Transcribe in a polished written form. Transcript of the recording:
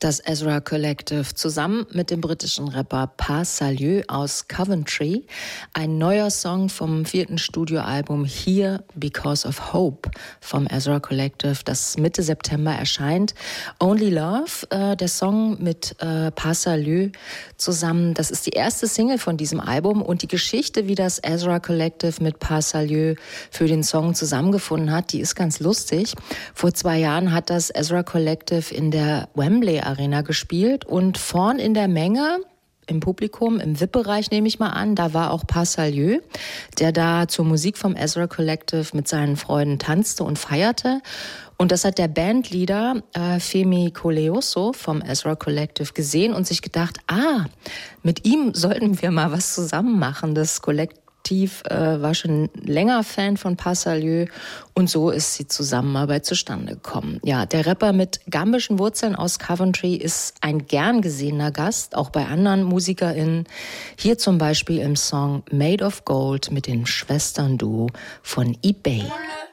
Das Ezra Collective zusammen mit dem britischen Rapper Pas Salieu aus Coventry. Ein neuer Song vom 4. Studioalbum Here Because of Hope vom Ezra Collective, das Mitte September erscheint. Only Love, der Song mit Pas Salieu zusammen, das ist die erste Single von diesem Album und die Geschichte, wie das Ezra Collective mit Pas Salieu für den Song zusammengefunden hat, die ist ganz lustig. Vor 2 Jahren hat das Ezra Collective in der Wembley Arena gespielt und vorn in der Menge, im Publikum, im VIP-Bereich nehme ich mal an, da war auch Pas Salieu, der da zur Musik vom Ezra Collective mit seinen Freunden tanzte und feierte. Und das hat der Bandleader Femi Koleoso vom Ezra Collective gesehen und sich gedacht, mit ihm sollten wir mal was zusammen machen. Das Collective war schon länger Fan von Pas Salieu und so ist die Zusammenarbeit zustande gekommen. Ja, der Rapper mit gambischen Wurzeln aus Coventry ist ein gern gesehener Gast, auch bei anderen MusikerInnen. Hier zum Beispiel im Song Made of Gold mit dem Schwestern-Duo von eBay.